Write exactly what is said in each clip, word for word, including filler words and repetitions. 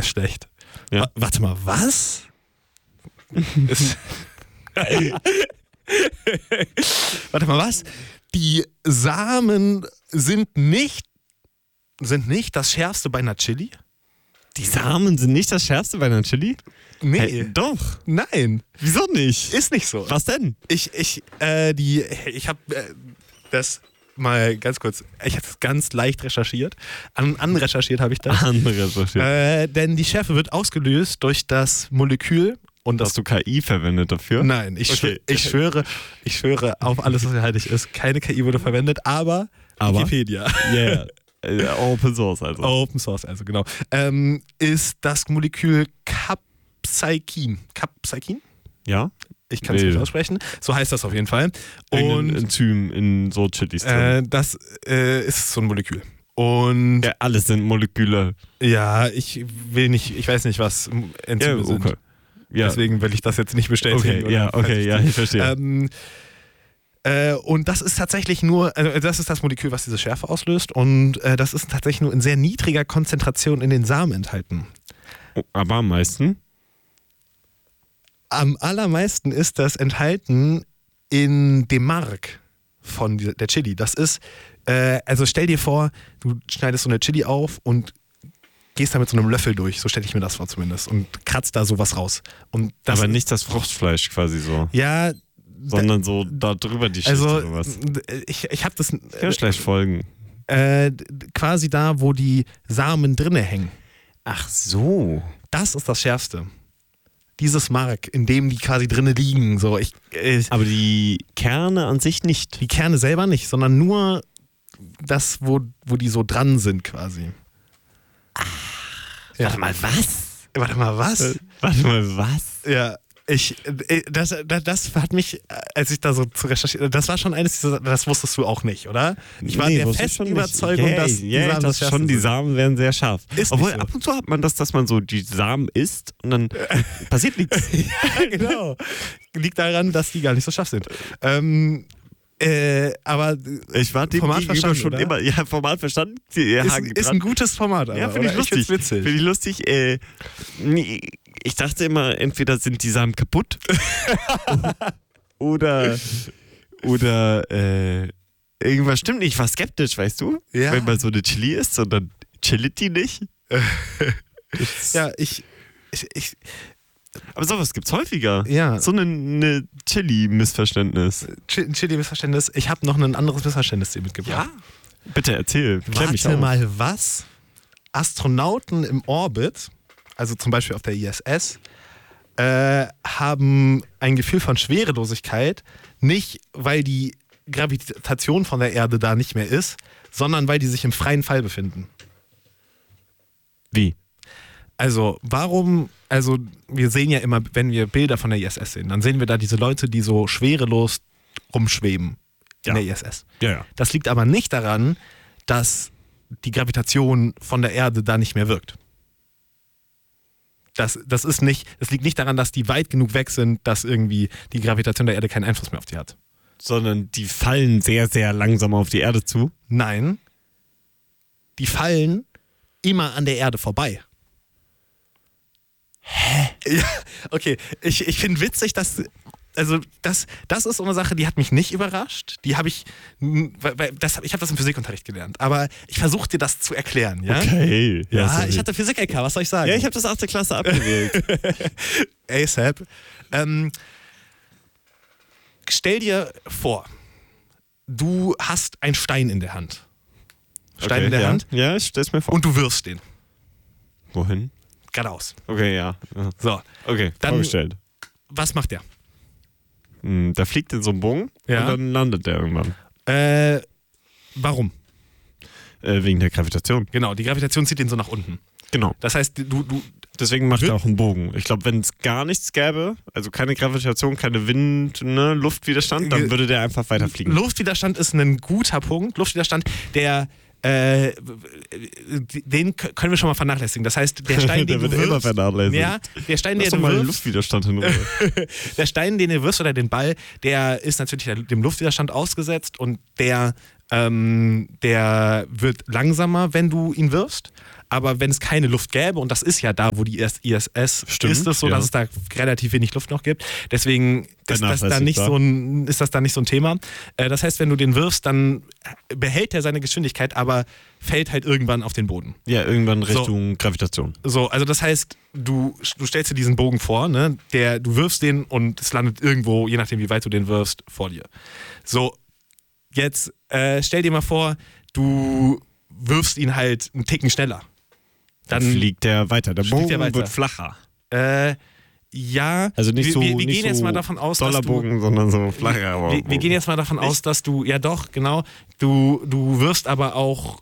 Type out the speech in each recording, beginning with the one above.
ist schlecht. Ja. Wa- warte mal, was? ist warte mal, was? Die Samen sind nicht, sind nicht das Schärfste bei einer Chili? Die Samen sind nicht das Schärfste bei einer Chili? Nee. Hey, doch. Nein. Wieso nicht? Ist nicht so. Was denn? Ich, ich, äh, die, ich habe äh, das mal ganz kurz, ich habe das ganz leicht recherchiert. An, anrecherchiert habe ich das. Andere so schön. Äh, denn die Schärfe wird ausgelöst durch das Molekül und das. Hast du K I verwendet dafür? Nein, ich, Okay. schwö- ich schwöre, ich schwöre auf alles, was heilig ist. Keine K I wurde verwendet, aber, Aber? Wikipedia. Yeah. Äh, Open Source also. Open Source, also genau. Ähm, ist das Molekül Capsaicin. Capsaicin? Ja? Ich kann es Nee. nicht aussprechen. So heißt das auf jeden Fall. Irgendein Und Enzym in so Chilis drin. äh, das äh, ist so ein Molekül. Und Ja, alles sind Moleküle. ja, ich will nicht, ich weiß nicht, was Enzyme Ja, sind. okay. Ja, Deswegen will ich das jetzt nicht bestätigen. okay, oder ja, falls okay, ich ja, die- ich verstehe. Ähm, äh, und das ist tatsächlich nur, also das ist das Molekül, was diese Schärfe auslöst. Und äh, das ist tatsächlich nur in sehr niedriger Konzentration in den Samen enthalten. Oh, aber am meisten? Am allermeisten ist das enthalten in dem Mark von dieser- der Chili. Das ist, äh, also stell dir vor, du schneidest so eine Chili auf und gehst da mit so einem Löffel durch. So stelle ich mir das vor zumindest. Und kratzt da sowas raus. Und das aber ist- nicht das Fruchtfleisch quasi so, Ja, sondern so da drüber die Schicht also oder was. ich, ich habe das Ich kann schlecht folgen. äh, quasi da, wo die Samen drinne hängen. Ach so. Das ist das Schärfste. Dieses Mark, in dem die quasi drinne liegen. So, ich, äh, Aber die Kerne an sich nicht. die Kerne selber nicht, sondern nur das, wo, wo die so dran sind quasi. Ja. Warte mal, was? Warte mal, was? Warte mal, was? Ja, ich, äh, das, das, das hat mich, äh, als ich da so zu recherchieren, das war schon eines dieser, das wusstest du auch nicht, oder? Ich war Nee, der wusste ich festen schon nicht. Überzeugung, Yay, dass die yay, Samen das das schon, die Schärfste Samen werden sehr scharf. Ist Obwohl, nicht so. ab und zu hat man das, dass man so die Samen isst und dann passiert nichts. sind. Ja, genau. Liegt daran, dass die gar nicht so scharf sind. Ähm, äh, aber Ich war dem Format gegenüber verstanden, schon oder? immer, ja, Format verstanden. Ja, ist, Haken ist dran. ein gutes Format. Aber, Ja, finde ich oder? lustig. find's witzig. Finde ich lustig. Äh, nee, ich dachte immer, entweder sind die Samen kaputt oder, oder äh, irgendwas stimmt nicht. Ich war skeptisch, weißt du? Ja. Wenn man so eine Chili isst und dann chillt die nicht. Ja, ich, ich, ich Aber sowas gibt's häufiger. Ja. So eine, eine Chili-Missverständnis. Ch- Chili-Missverständnis. Ich habe noch ein anderes Missverständnis dir mitgebracht. Bitte erzähl. Klär mich Warte auf. mal, was? Astronauten im Orbit, also zum Beispiel auf der I S S, äh, haben ein Gefühl von Schwerelosigkeit, nicht weil die Gravitation von der Erde da nicht mehr ist, sondern weil die sich im freien Fall befinden. Wie? Also, warum, also wir sehen ja immer, wenn wir Bilder von der I S S sehen, dann sehen wir da diese Leute, die so schwerelos rumschweben in Ja. der I S S. Ja, ja. Das liegt aber nicht daran, dass die Gravitation von der Erde da nicht mehr wirkt. Das, das ist nicht, das liegt nicht daran, dass die weit genug weg sind, dass irgendwie die Gravitation der Erde keinen Einfluss mehr auf die hat. Sondern die fallen sehr, sehr langsam auf die Erde zu. Nein, die fallen immer an der Erde vorbei. Hä? Ja, okay, ich, ich finde witzig, dass. Also, das, das ist so eine Sache, die hat mich nicht überrascht. Die habe ich. Weil, weil das, ich habe das im Physikunterricht gelernt. Aber ich versuche dir das zu erklären, ja? Okay. Ja, sorry. ich hatte Physik-L K, was soll ich sagen? ja, ich habe das achte Klasse abgewählt. ASAP. Ähm, stell dir vor, du hast einen Stein in der Hand. Stein okay, in der ja. Hand Ja, ich stell's mir vor. und du wirfst den. Wohin? Geradeaus. Okay, ja. ja. So, Okay, Dann- vorgestellt. was macht der? Hm, der fliegt in so einen Bogen Ja. und dann landet der irgendwann. Äh, warum? Äh, wegen der Gravitation. Genau, die Gravitation zieht den so nach unten. Genau. Das heißt, du, du Deswegen macht Wird- er auch einen Bogen. Ich glaube, wenn es gar nichts gäbe, also keine Gravitation, keine Wind, ne, Luftwiderstand, dann Ge- würde der einfach weiterfliegen. Luftwiderstand ist ein guter Punkt. Luftwiderstand, der äh, den k- können wir schon mal vernachlässigen. Das heißt, der Stein, Der den wird du immer wirfst, vernachlässigt. ja, der Stein, Lass den doch du mal den wirfst, Luftwiderstand in Ruhe. der Stein, den du wirfst oder den Ball, der ist natürlich der- dem Luftwiderstand ausgesetzt und der, ähm, der wird langsamer, wenn du ihn wirfst. aber wenn es keine Luft gäbe, und das ist ja da, wo die I S S Stimmt, ist es so, ja. dass es da relativ wenig Luft noch gibt. Deswegen ist das, da nicht so ein, ist das da nicht so ein Thema. Äh, das heißt, wenn du den wirfst, dann behält er seine Geschwindigkeit, aber fällt halt irgendwann auf den Boden. Ja, irgendwann Richtung so, Gravitation. So, also das heißt, du, du stellst dir diesen Bogen vor, ne? Der, du wirfst den und es landet irgendwo, je nachdem wie weit du den wirfst, vor dir. So, jetzt äh, stell dir mal vor, du wirfst ihn halt einen Ticken schneller. Dann fliegt der weiter. Der Bogen weiter. wird flacher. Äh, ja. Also nicht so, wir, wir, wir nicht gehen so jetzt mal davon aus, Dollarbogen, dass du, sondern so flacher. Wir, wir gehen jetzt mal davon Echt? aus, dass du, ja doch, genau, du, du wirst aber auch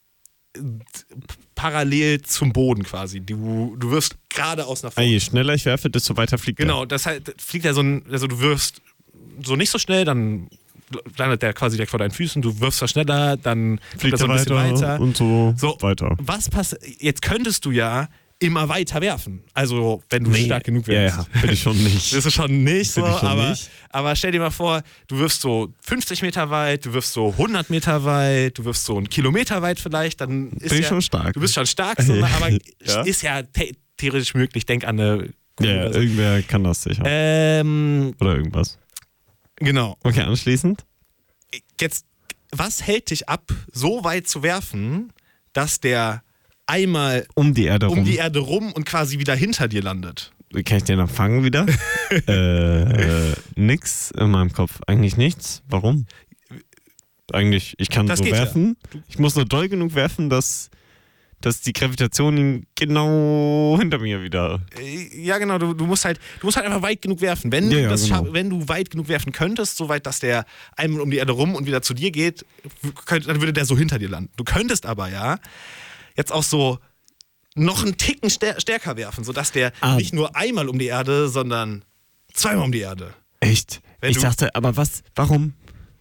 parallel zum Boden quasi. Du, du wirst geradeaus nach vorne. Ah, je schneller ich werfe, desto weiter fliegt genau, er. Genau, das heißt, fliegt er so ein, also du wirfst so nicht so schnell, dann landet der quasi direkt vor deinen Füßen, du wirfst da schneller, dann fliegt er so ein bisschen weiter, weiter und so, so weiter. Was passiert? Jetzt könntest du ja immer weiter werfen. Also, wenn du nee. stark genug wirfst. Ja, ja, bin ich schon nicht. Das ist schon nicht so, schon aber, nicht. aber stell dir mal vor, du wirfst so fünfzig Meter weit, du wirfst so hundert Meter weit, du wirfst so einen Kilometer weit vielleicht, dann ist bin ja, ich schon stark. Du bist schon stark, so, aber ja. ist ja the- theoretisch möglich. Denk an eine Kugel. Ja, so. Irgendwer kann das sicher. Ähm, Oder irgendwas. Genau. Okay, anschließend? Jetzt, was hält dich ab, so weit zu werfen, dass der einmal um die Erde rum um die Erde rum und quasi wieder hinter dir landet? Kann ich den noch fangen wieder? äh, nix in meinem Kopf. Eigentlich nichts. Warum? Eigentlich, ich kann das so werfen. Ja. Ich muss nur doll genug werfen, dass, dass die Gravitation ihn genau hinter mir wieder... Ja, genau. Du, du, musst halt, du musst halt einfach weit genug werfen. Wenn, ja, du ja, das genau. scha- wenn du weit genug werfen könntest, so weit, dass der einmal um die Erde rum und wieder zu dir geht, könnt, dann würde der so hinter dir landen. Du könntest aber ja jetzt auch so noch einen Ticken stär- stärker werfen, sodass der ah. nicht nur einmal um die Erde, sondern zweimal um die Erde. Echt? Wenn ich dachte, aber was, warum?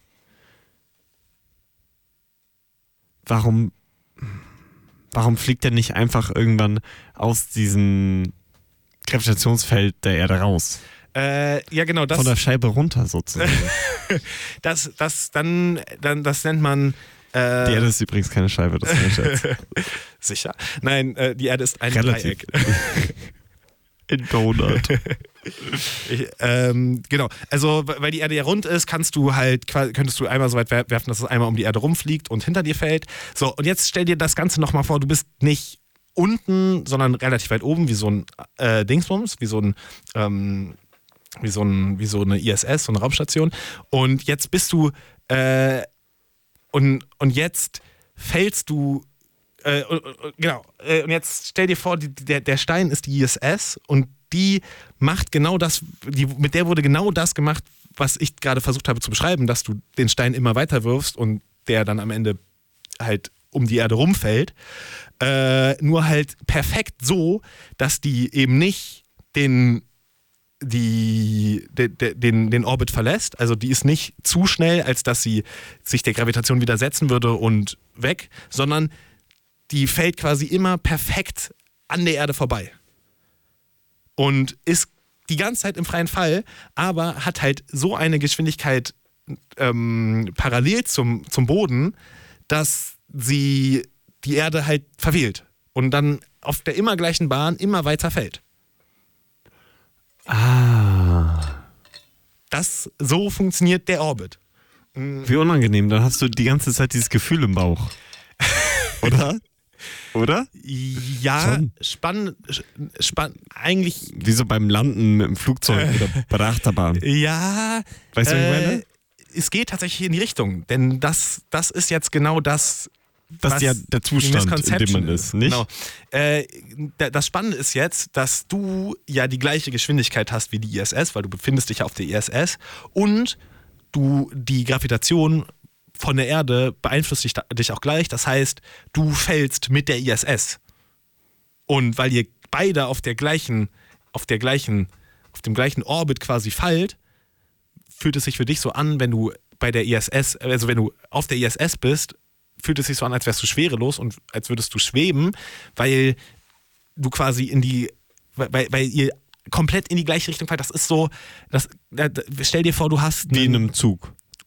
Warum, warum fliegt er nicht einfach irgendwann aus diesem Gravitationsfeld der Erde raus? Äh, ja, genau. Das, von der Scheibe runter sozusagen. das, das, dann, dann, das nennt man... Äh, die Erde ist übrigens keine Scheibe, das ist mein Scherz. Sicher? Nein, äh, die Erde ist ein Relativ. Dreieck. In Donut. Ich, ähm, genau, also weil die Erde ja rund ist, kannst du halt, könntest du einmal so weit werfen, dass es einmal um die Erde rumfliegt und hinter dir fällt. So, und jetzt stell dir das Ganze nochmal vor, du bist nicht unten, sondern relativ weit oben, wie so ein äh, Dingsbums, wie so ein, ähm, wie so ein, wie so eine I S S, so eine Raumstation. Und jetzt bist du, äh, und, und jetzt fällst du, äh, genau, äh, und jetzt stell dir vor, die, der, der Stein ist die I S S und die macht genau das, die, mit der wurde genau das gemacht, was ich gerade versucht habe zu beschreiben, dass du den Stein immer weiter wirfst und der dann am Ende halt um die Erde rumfällt. Äh, nur halt perfekt so, dass die eben nicht den, die, de, de, den, den Orbit verlässt. Also die ist nicht zu schnell, als dass sie sich der Gravitation widersetzen würde und weg, sondern die fällt quasi immer perfekt an der Erde vorbei. Und ist die ganze Zeit im freien Fall, aber hat halt so eine Geschwindigkeit ähm, parallel zum, zum Boden, dass sie die Erde halt verfehlt und dann auf der immer gleichen Bahn immer weiter fällt. Ah. Das, so funktioniert der Orbit. Wie unangenehm, dann hast du die ganze Zeit dieses Gefühl im Bauch. Oder? Oder? Ja, spannend, spann, eigentlich... Wie so beim Landen mit dem Flugzeug äh, oder bei der Achterbahn. Ja. Weißt du, was äh, ich meine? Es geht tatsächlich in die Richtung, denn das, das ist jetzt genau das, das ist ja der Zustand, in dem man ist, nicht? Genau. Äh, das Spannende ist jetzt, dass du ja die gleiche Geschwindigkeit hast wie die I S S, weil du befindest dich ja auf der I S S und du die Gravitation von der Erde beeinflusst dich, dich auch gleich. Das heißt, du fällst mit der I S S. Und weil ihr beide auf der gleichen, auf der gleichen, auf dem gleichen Orbit quasi fallt, fühlt es sich für dich so an, wenn du bei der I S S, also wenn du auf der I S S bist, fühlt es sich so an, als wärst du schwerelos und als würdest du schweben, weil du quasi in die, weil, weil ihr komplett in die gleiche Richtung fallt. Das ist so, das, stell dir vor, du hast wie in einem Zug.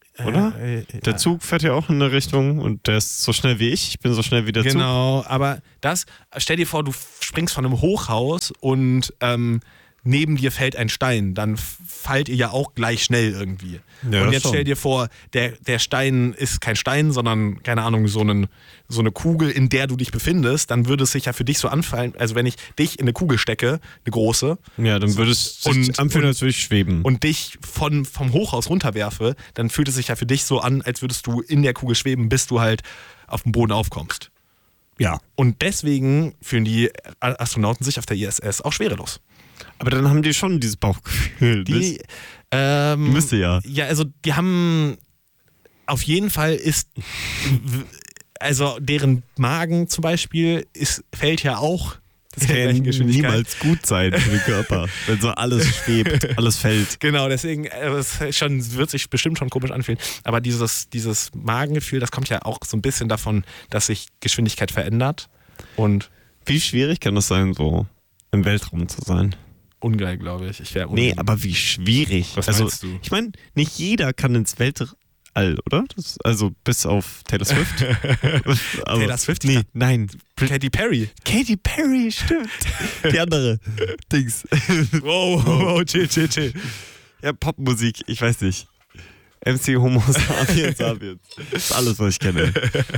oder? Äh, äh, Der Zug fährt ja auch in eine Richtung und der ist so schnell wie ich. Ich bin so schnell wie der Zug. Genau, aber das, stell dir vor, du springst von einem Hochhaus und ähm, neben dir fällt ein Stein, dann fallt ihr ja auch gleich schnell irgendwie. Ja, und jetzt schon. stell dir vor, der, der Stein ist kein Stein, sondern, keine Ahnung, so, einen, so eine Kugel, in der du dich befindest, dann würde es sich ja für dich so anfallen, also wenn ich dich in eine Kugel stecke, eine große, Ja, dann würde es sich Und- anfühlen, und- als würde ich schweben. und dich von, vom Hochhaus runterwerfe, dann fühlt es sich ja für dich so an, als würdest du in der Kugel schweben, bis du halt auf dem Boden aufkommst. ja. Und deswegen fühlen die Astronauten sich auf der I S S auch schwerelos. Aber dann haben die schon dieses Bauchgefühl. Die, ähm, Müsste ja. Ja, also die haben auf jeden Fall ist, also deren Magen zum Beispiel ist, fällt ja auch Das kann ja niemals gut sein für den Körper, wenn so alles schwebt, alles fällt. Genau, deswegen äh, es ist schon, wird sich bestimmt schon komisch anfühlen. Aber dieses, dieses Magengefühl, das kommt ja auch so ein bisschen davon, dass sich Geschwindigkeit verändert. Und Wie schwierig kann das sein, so im Weltraum zu sein? ungeil, glaube ich. Ich wäre Nee, aber wie schwierig. Was also, meinst du? Ich meine, nicht jeder kann ins Weltall, oder? Das, also bis auf Taylor Swift. Aber, Taylor Swift? Nee, nein. Katy Perry. Katy Perry, stimmt. Die andere. Dings. Wow, wow, chill, chill, chill. Ja, Popmusik, ich weiß nicht. M C Homo Sapiens Sapiens. Das ist alles, was ich kenne.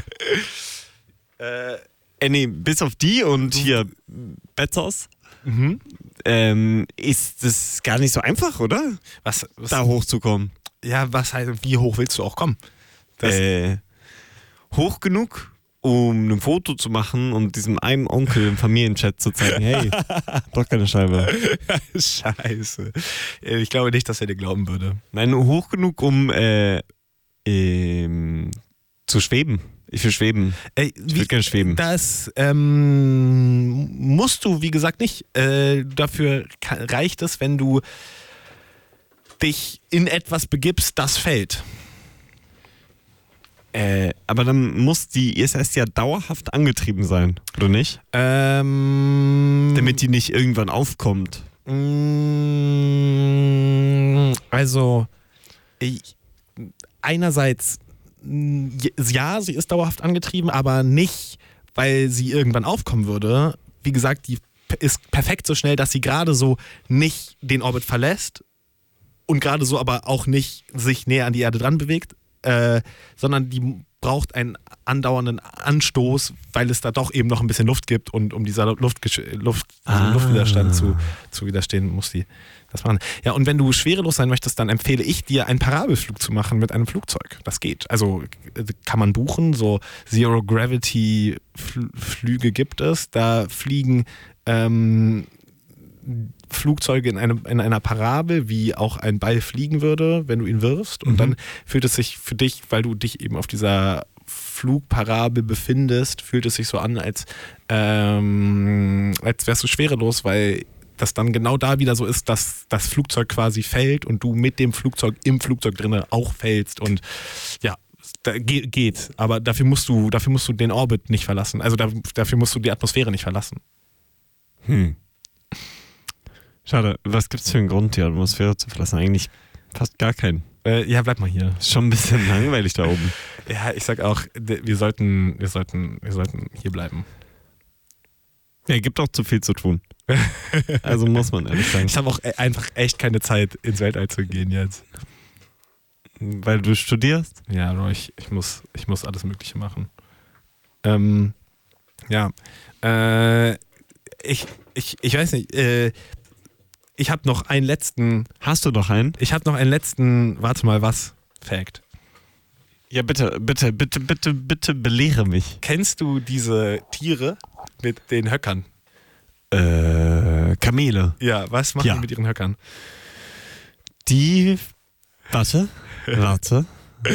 Äh, Äh, nee, bis auf die und hier Bezos mhm. ähm, ist es gar nicht so einfach, oder? Was, was Da hochzukommen. ja, was heißt, wie hoch willst du auch kommen? Das, Äh, hoch genug, um ein Foto zu machen und diesem einen Onkel im Familienchat zu zeigen, hey, doch keine Scheibe. Scheiße. Ich glaube nicht, dass er dir glauben würde. Nein, nur hoch genug, um äh, ähm, zu schweben. Ich will schweben. Ey, Ich will gerne schweben. Das ähm, musst du, wie gesagt, nicht. Äh, dafür ka- reicht es, wenn du dich in etwas begibst, das fällt. Äh, aber dann muss die I S S ja dauerhaft angetrieben sein, oder nicht? Ähm, Damit die nicht irgendwann aufkommt. Mm, Also, ich, einerseits, mm, ja, sie ist dauerhaft angetrieben, aber nicht, weil sie irgendwann aufkommen würde. Wie gesagt, die ist perfekt so schnell, dass sie gerade so nicht den Orbit verlässt und gerade so aber auch nicht sich näher an die Erde dran bewegt, äh, sondern die braucht einen andauernden Anstoß, weil es da doch eben noch ein bisschen Luft gibt und um dieser Luft, Luft, Ah. Luftwiderstand zu, zu widerstehen, muss die das machen. Ja, und wenn du schwerelos sein möchtest, dann empfehle ich dir, einen Parabelflug zu machen mit einem Flugzeug. Das geht. Also äh, kann man buchen, so Zero-Gravity-Flüge gibt es. Da fliegen ähm, Flugzeuge in, einem, in einer Parabel, wie auch ein Ball fliegen würde, wenn du ihn wirfst. Und Mhm. dann fühlt es sich für dich, weil du dich eben auf dieser Flugparabel befindest, fühlt es sich so an, als, ähm, als wärst du schwerelos, weil das dann genau da wieder so ist, dass das Flugzeug quasi fällt und du mit dem Flugzeug im Flugzeug drinne auch fällst. Und ja, da ge- geht. Aber dafür musst du, dafür musst du den Orbit nicht verlassen. Also da, dafür musst du die Atmosphäre nicht verlassen. Hm. Schade, was gibt's für einen Grund, die Atmosphäre zu verlassen? Eigentlich fast gar keinen. Äh, ja, bleib mal hier. Ist schon ein bisschen langweilig da oben. Ja, ich sag auch, d- wir sollten, wir sollten, wir sollten hier bleiben. Ja, gibt auch zu viel zu tun. Also muss man ehrlich sagen. Ich habe auch e- einfach echt keine Zeit, ins Weltall zu gehen jetzt. Weil du studierst? Ja, Bro, ich, ich, muss, ich muss alles Mögliche machen. Ähm, ja. Äh, ich, ich, ich weiß nicht, äh, ich habe noch einen letzten, Hast du noch einen? ich habe noch einen letzten, warte mal, was? Fact. Ja, bitte, bitte, bitte, bitte, bitte belehre mich. Kennst du diese Tiere mit den Höckern? Äh, Kamele. Ja, was machen Ja. die mit ihren Höckern? Die. Warte. Warte.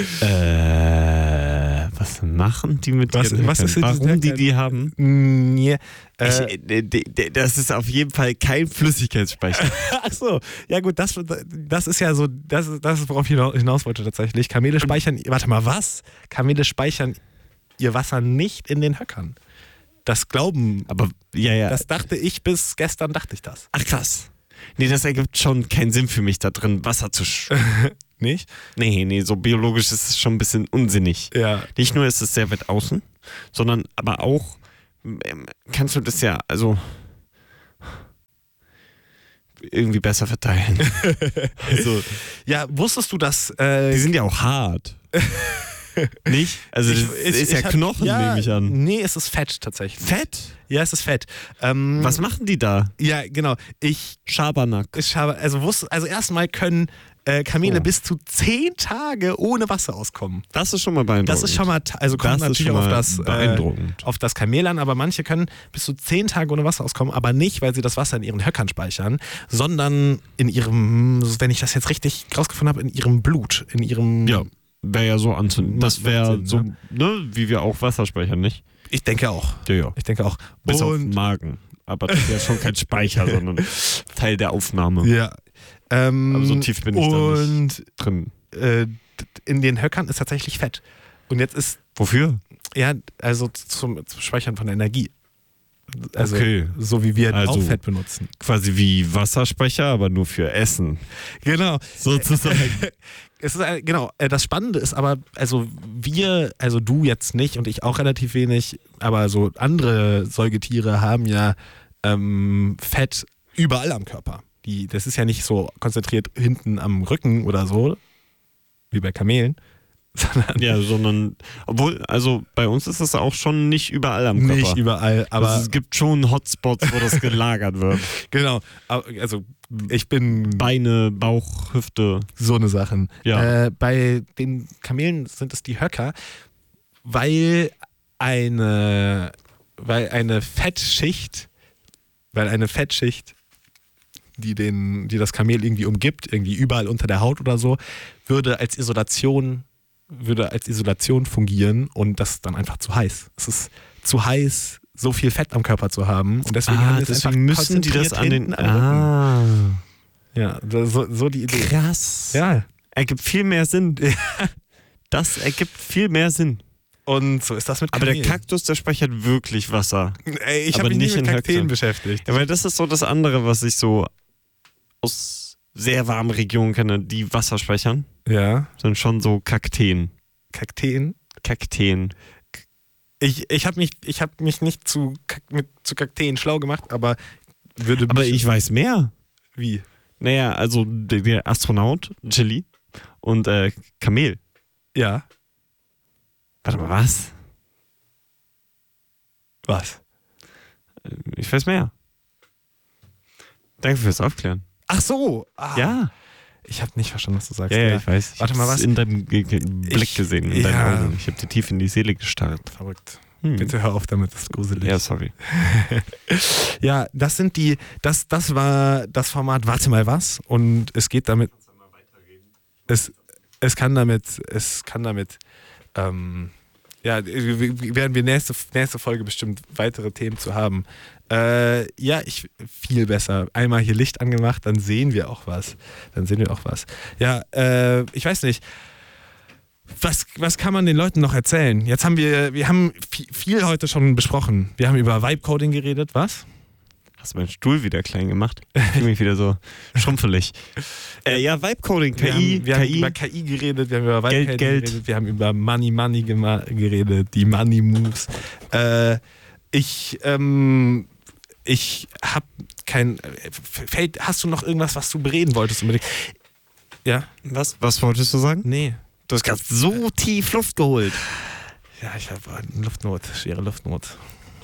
äh, was machen die mit Was- ihren was ist Höckern? mit diesen Warum die Höckern? die haben? Nee, äh, Ich, äh, d- d- das ist auf jeden Fall kein Flüssigkeitsspeicher. ach so, ja gut, das, das ist ja so, das, ist- das ist, worauf ich hinaus wollte tatsächlich. Kamele speichern, warte mal, was? Kamele speichern ihr Wasser nicht in den Höckern. Das glauben, Aber ja, ja. das dachte ich bis gestern, dachte ich das. Ach krass. Nee, das ergibt schon keinen Sinn für mich, da drin Wasser zu sch Nicht? Nee, nee, so biologisch ist es schon ein bisschen unsinnig. Ja. Nicht nur ist es sehr weit außen, sondern aber auch ähm, kannst du das ja, also irgendwie besser verteilen. Also, Ja, wusstest du, dass... Äh, die sind ja auch hart. Nicht? Also das ich- ich- ist ja ich hab- Knochen, ja, nehme ich an. Nee, es ist Fett tatsächlich. Fett? Ja, es ist Fett. Ähm, Was machen die da? Ja, genau. Ich, Schabernack. ich habe, also wusste, also erstmal können äh, Kamele Oh. bis zu zehn Tage ohne Wasser auskommen. Das ist schon mal beeindruckend. Das ist schon mal, ta- also kommt Das ist natürlich schon auf mal das, äh, beeindruckend. auf das Kamel an, aber manche können bis zu zehn Tage ohne Wasser auskommen, aber nicht, weil sie das Wasser in ihren Höckern speichern, sondern in ihrem, wenn ich das jetzt richtig rausgefunden habe, in ihrem Blut, in ihrem... Ja, wäre ja so anzunehmen. Das wäre Sinn, so, ne? ne, wie wir auch Wasser speichern, nicht? Ich denke auch. Ja, ja. Ich denke auch. Bis auf Und, Magen. Aber das ist ja schon kein Speicher, sondern Teil der Aufnahme. ja. Ähm, Aber so tief bin ich da und, drin. äh, in den Höckern ist tatsächlich Fett. Und jetzt ist, Wofür? ja, also zum, zum Speichern von Energie. Also, Okay. so wie wir Also- auch Fett benutzen. Quasi wie Wasserspeicher, aber nur für Essen. Genau. Sozusagen. Es ist, äh, genau, äh, das Spannende ist aber, also wir, also du jetzt nicht und ich auch relativ wenig, aber so andere Säugetiere haben ja ähm, Fett überall am Körper. Die, das ist ja nicht so konzentriert hinten am Rücken oder so, wie bei Kamelen, sondern Ja, sondern, obwohl, also bei uns ist das auch schon nicht überall am Körper. nicht überall. Aber also es gibt schon Hotspots, wo das gelagert wird. genau, aber, also ich bin Beine, Bauch, Hüfte. so eine Sachen. Ja. Äh, bei den Kamelen sind es die Höcker, weil eine, weil eine Fettschicht, weil eine Fettschicht, die, den, die das Kamel irgendwie umgibt, irgendwie überall unter der Haut oder so, würde als Isolation, würde als Isolation fungieren und das ist dann einfach zu heiß. Es ist zu heiß, so viel Fett am Körper zu haben und deswegen haben die es einfach Ah, müssen die das konzentriert an den. hinten am Rücken. Ah, Ja, das- so, so die Idee. krass. Ja, Ergibt viel mehr Sinn. Das ergibt viel mehr Sinn. und so ist das mit Aber Kamelen. der Kaktus, der speichert wirklich Wasser. Ey, ich aber habe mich nicht nicht mit in Kakteen Höckern. beschäftigt. Ja, weil das ist so das andere, was ich so aus sehr warmen Regionen kenne, die Wasser speichern, Ja, sind schon so Kakteen. Kakteen. Kakteen. Ich, ich habe mich, ich hab mich nicht zu, Kak- mit, zu Kakteen schlau gemacht, aber würde Aber mich- ich weiß mehr. Wie? Naja, also der, der Astronaut, Chili und äh, Kamel. Ja. Warte mal, was? Was? Ich weiß mehr. Danke fürs Aufklären. Ach so. Ah, Ja. Ich habe nicht verstanden, was du sagst. Ja, ja, ich weiß. Ich Warte mal, hab's was? in deinem Ge Ge Blick Ich- gesehen, in ja. deinen Augen. Ich habe dir tief in die Seele gestarrt. Verrückt. Hm. Bitte hör auf damit, das ist gruselig. Ja, sorry. Ja, das sind die, das, das war das Format Warte mal was und es geht damit, es, es kann damit, es kann damit, ähm, ja, w- werden wir nächste, nächste Folge bestimmt weitere Themen zu haben. Äh, ja, ich, viel besser. Einmal hier Licht angemacht, dann sehen wir auch was. Dann sehen wir auch was. Ja, äh, ich weiß nicht. Was, was kann man den Leuten noch erzählen? Jetzt haben wir, wir haben viel, viel heute schon besprochen. Wir haben über Vibe-Coding geredet, was? Hast du meinen Stuhl wieder klein gemacht? Ich fühle mich wieder so schrumpfelig. Äh, ja, Vibe-Coding, K I, wir haben, wir K haben I. über K I geredet, wir haben über Vibe Geld, Coding Geld. geredet, wir haben über Money Money gema- geredet, die Money Moves. Äh, ich, ähm, ich hab kein. Fällt, hast du noch irgendwas, was du bereden wolltest unbedingt? Ja? Was, was wolltest du sagen? Nee. Du hast gerade so tief Luft geholt. Ja, ich habe eine Luftnot, schwere Luftnot.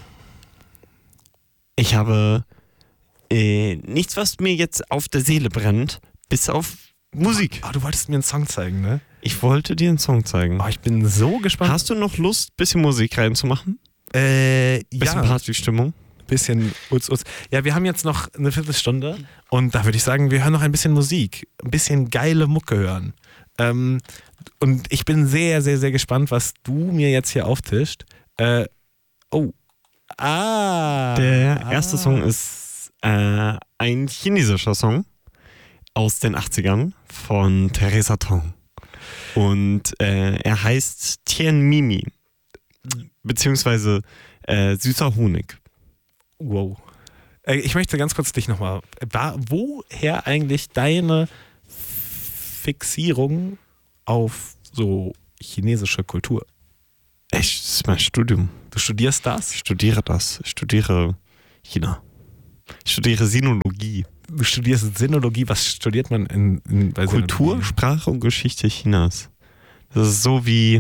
Ich habe äh, nichts, was mir jetzt auf der Seele brennt, bis auf Musik. Ah, du wolltest mir einen Song zeigen, ne? Ich wollte dir einen Song zeigen. Oh, ich bin so gespannt. Hast du noch Lust, ein bisschen Musik reinzumachen? Äh, Bisschen ja. Partystimmung? Bisschen Uz, Uz. Ja, wir haben jetzt noch eine Viertelstunde und da würde ich sagen, wir hören noch ein bisschen Musik. Ein bisschen geile Mucke hören. Ähm, und ich bin sehr, sehr, sehr gespannt, was du mir jetzt hier auftischt. Äh, oh. Ah. Der erste ah. Song ist äh, ein chinesischer Song aus den achtzigern von Theresa Tong. Und äh, er heißt Tian Mimi, beziehungsweise äh, süßer Honig. Wow. Äh, ich möchte ganz kurz dich nochmal. Woher eigentlich deine Fixierung auf so chinesische Kultur? Echt, das ist mein Studium. Du studierst das? Ich studiere das. Ich studiere China. Ich studiere Sinologie. Du studierst Sinologie. Was studiert man in, in bei Kultur, Sinologie? Sprache und Geschichte Chinas. Das ist so wie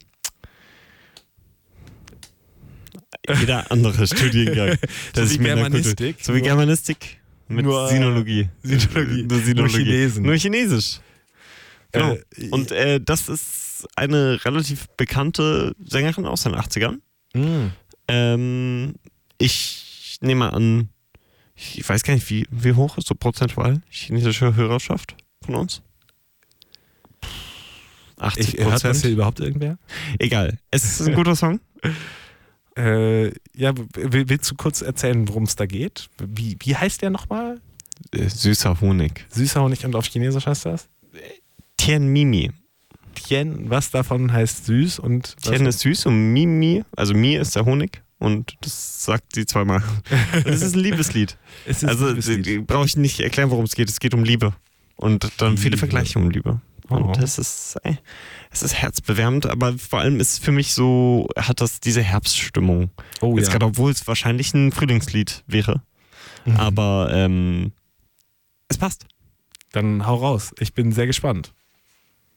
jeder andere Studiengang. So Das wie ist mit einer Germanistik, Kultur- So wie nur- Germanistik mit nur, Sinologie. Sinologie. Nur Sinologie. Nur Chinesen. Nur Chinesisch. Genau. Äh, Und äh, das ist eine relativ bekannte Sängerin aus den achtzigern. mh. Ähm, ich nehme an, ich weiß gar nicht, wie, wie hoch ist so prozentual chinesische Hörerschaft von uns? achtzig Ich, hört das hier Prozent. überhaupt irgendwer? Egal, es ist ein guter Song. Äh, ja, w- willst du kurz erzählen, worum es da geht? Wie, wie heißt der nochmal? Äh, Süßer Honig. Süßer Honig und auf Chinesisch heißt das? Tian Mimi. Tien, was davon heißt süß und was- Tian ist süß und Mimi, also Mi ist der Honig. Und das sagt sie zweimal. Das ist ein Liebeslied. Es ist Also ein Liebeslied. brauche ich nicht erklären, worum es geht. Es geht um Liebe. Und dann viele Liebe. Vergleiche um Liebe. Und Oh. es ist, äh, es ist herzbewärmend, aber vor allem ist für mich so, hat das diese Herbststimmung. Oh Jetzt ja. gerade, obwohl es wahrscheinlich ein Frühlingslied wäre. Mhm. Aber ähm, es passt. Dann hau raus. Ich bin sehr gespannt.